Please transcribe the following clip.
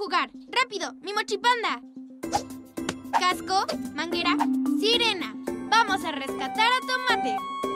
jugar. ¡Rápido! ¡Mi mochipanda! Casco, manguera, sirena. ¡Vamos a rescatar a Tomate!